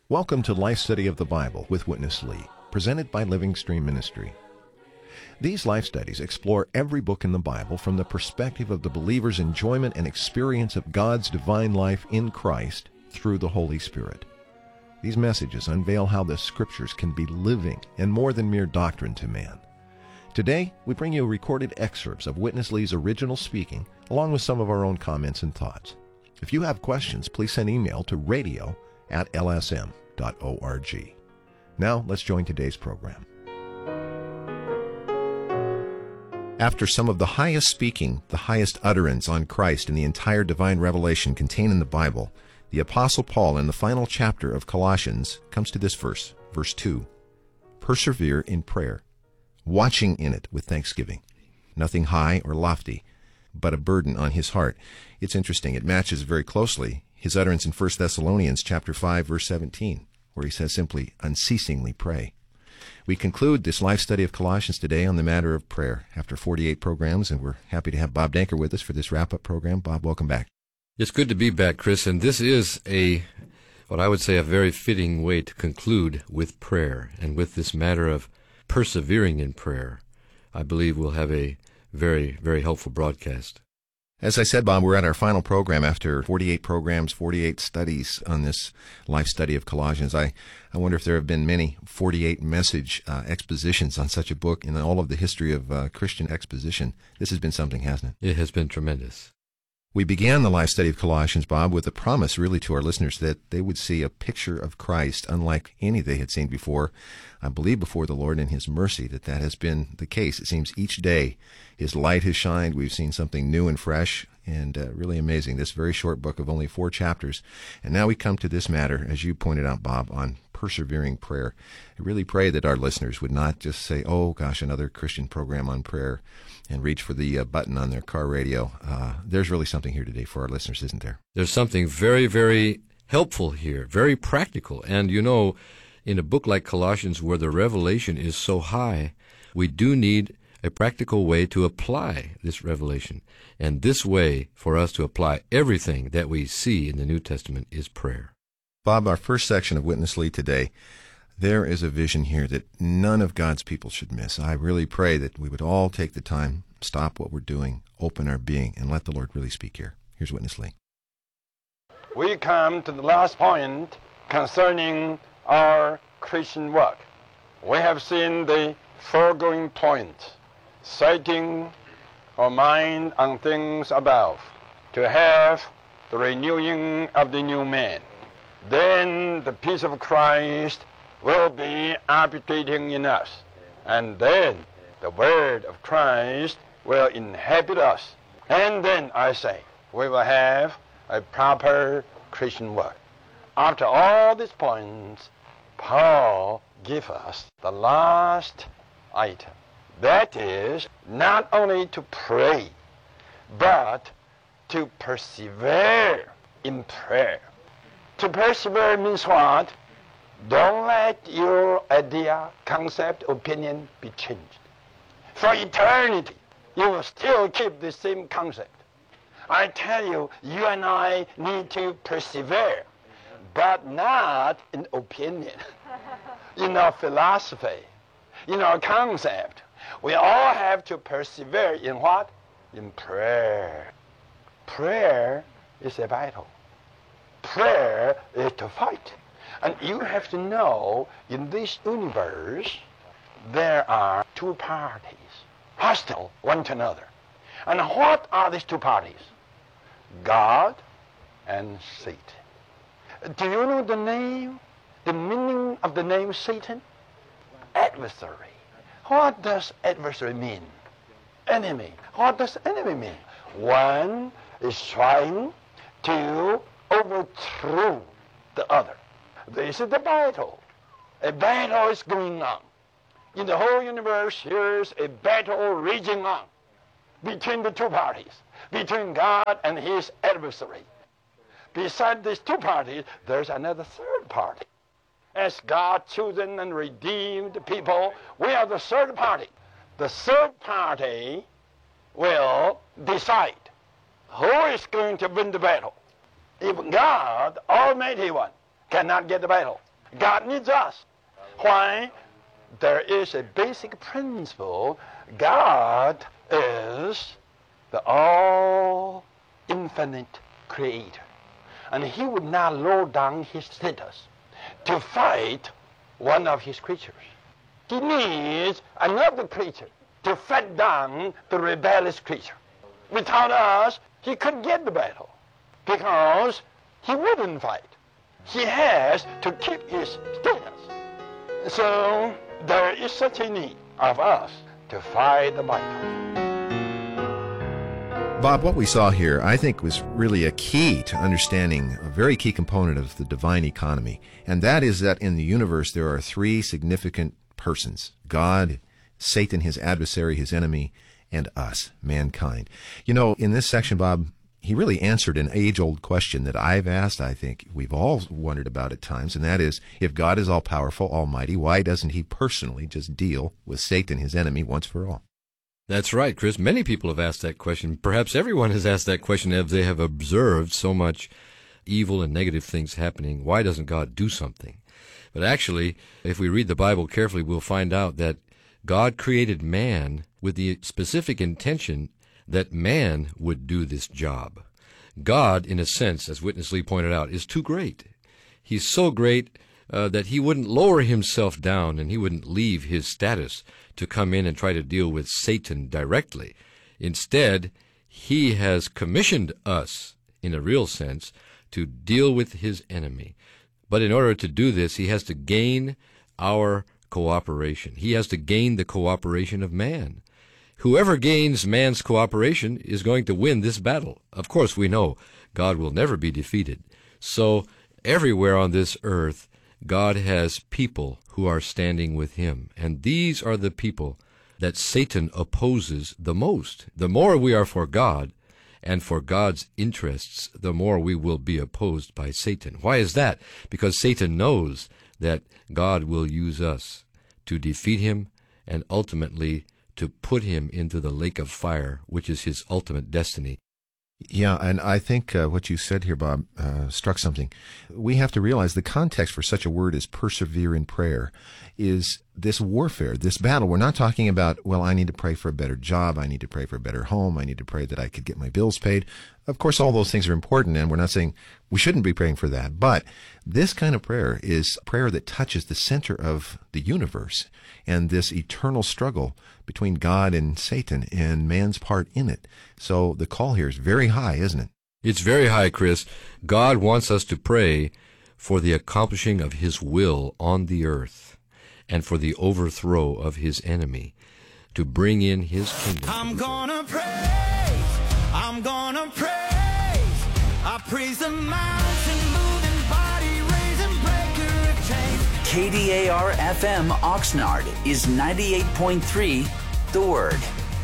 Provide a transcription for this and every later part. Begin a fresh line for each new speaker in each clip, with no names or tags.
Welcome to Life Study of the Bible with Witness Lee, presented by Living Stream Ministry. These life studies explore every book in the Bible from the perspective of the believer's enjoyment and experience of God's divine life in Christ through the Holy Spirit. These messages unveil how the Scriptures can be living and more than mere doctrine to man. Today, we bring you recorded excerpts of Witness Lee's original speaking, along with some of our own comments and thoughts. If you have questions, please send email to radio@lsm.org. Now, let's join today's program. After some of the highest speaking, the highest utterance on Christ in the entire divine revelation contained in the Bible, the Apostle Paul in the final chapter of Colossians comes to this verse, verse 2. Persevere in prayer, watching in it with thanksgiving. Nothing high or lofty, but a burden on his heart. It's interesting. It matches very closely his utterance in 1 Thessalonians chapter 5, verse 17, where he says simply, unceasingly pray. We conclude this life study of Colossians today on the matter of prayer after 48 programs, and we're happy to have Bob Danker with us for this wrap-up program. Bob, welcome back.
It's good to be back, Chris, and this is what I would say a very fitting way to conclude with prayer, and with this matter of persevering in prayer. I believe we'll have a very, very helpful broadcast.
As I said, Bob, we're at our final program after 48 programs, 48 studies on this life study of Colossians. I wonder if there have been many 48 message expositions on such a book in all of the history of Christian exposition. This has been something, hasn't it?
It has been tremendous.
We began the life study of Colossians, Bob, with a promise really to our listeners that they would see a picture of Christ unlike any they had seen before. I believe before the Lord in His mercy that has been the case. It seems each day His light has shined. We've seen something new and fresh and really amazing. This very short book of only 4 chapters. And now we come to this matter, as you pointed out, Bob, on persevering prayer. I really pray that our listeners would not just say, oh, gosh, another Christian program on prayer, and reach for the button on their car radio. There's really something here today for our listeners, isn't there?
There's something very, very helpful here, very practical. And you know, in a book like Colossians where the revelation is so high, we do need a practical way to apply this revelation. And this way for us to apply everything that we see in the New Testament is prayer.
Bob, our first section of Witness Lee today, there is a vision here that none of God's people should miss. I really pray that we would all take the time, stop what we're doing, open our being, and let the Lord really speak here. Here's Witness Lee.
We come to the last point concerning our Christian work. We have seen the foregoing point, setting our mind on things above, to have the renewing of the new man. Then the peace of Christ will be habitating in us, and then the word of Christ will inhabit us. And then, I say, we will have a proper Christian work. After all these points, Paul gives us the last item. That is, not only to pray, but to persevere in prayer. To persevere means what? Don't let your idea, concept, opinion be changed. For eternity, you will still keep the same concept. I tell you, you and I need to persevere, but not in opinion, in our philosophy, in our concept. We all have to persevere in what? In prayer. Prayer is a battle. Prayer is to fight. And you have to know, in this universe, there are 2 parties, hostile one to another. And what are these 2 parties? God and Satan. Do you know the meaning of the name Satan? Adversary. What does adversary mean? Enemy. What does enemy mean? One is trying to overthrow the other. This is the battle. A battle is going on. In the whole universe, here's a battle raging on between the 2 parties, between God and his adversary. Beside these 2 parties, there's another 3rd party. As God chosen and redeemed people, we are the 3rd party. The 3rd party will decide who is going to win the battle. If God, Almighty One, cannot get the battle, God needs us. Why? There is a basic principle. God is the all-infinite creator. And he would not lower down his status to fight one of his creatures. He needs another creature to fight down the rebellious creature. Without us, he couldn't get the battle because he wouldn't fight. He has to keep his status. So there is such a need of us to fight the battle.
Bob, what we saw here, I think, was really a key to understanding a very key component of the divine economy, and that is that in the universe there are three significant persons: God, Satan, his adversary, his enemy, and us, mankind. You know, in this section, Bob, he really answered an age-old question that I've asked, I think we've all wondered about at times, and that is, if God is all-powerful, almighty, why doesn't he personally just deal with Satan, his enemy, once for all?
That's right, Chris. Many people have asked that question. Perhaps everyone has asked that question as they have observed so much evil and negative things happening. Why doesn't God do something? But actually, if we read the Bible carefully, we'll find out that God created man with the specific intention that man would do this job. God, in a sense, as Witness Lee pointed out, is too great. He's so great that he wouldn't lower himself down and he wouldn't leave his status to come in and try to deal with Satan directly. Instead, he has commissioned us, in a real sense, to deal with his enemy. But in order to do this, he has to gain our cooperation. He has to gain the cooperation of man. Whoever gains man's cooperation is going to win this battle. Of course, we know God will never be defeated. So everywhere on this earth, God has people who are standing with him. And these are the people that Satan opposes the most. The more we are for God and for God's interests, the more we will be opposed by Satan. Why is that? Because Satan knows that God will use us to defeat him and ultimately to put him into the lake of fire, which is his ultimate destiny.
Yeah, and I think what you said here, Bob, struck something. We have to realize the context for such a word as persevere in prayer is this warfare, this battle. We're not talking about, well, I need to pray for a better job, I need to pray for a better home, I need to pray that I could get my bills paid. Of course, all those things are important, and we're not saying we shouldn't be praying for that. But this kind of prayer is a prayer that touches the center of the universe and this eternal struggle between God and Satan and man's part in it. So the call here is very high, isn't it?
It's very high, Chris. God wants us to pray for the accomplishing of his will on the earth and for the overthrow of his enemy, to bring in his kingdom.
I'm gonna praise, I'm gonna praise, I praise the mountain moving, body raising, breaker of chains.
KDAR-FM Oxnard is 98.3 The Word.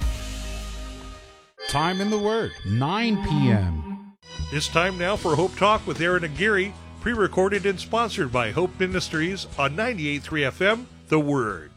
Time in the Word, 9 p.m.
It's time now for Hope Talk with Aaron Aguirre, pre-recorded and sponsored by Hope Ministries on 98.3 FM, The Word.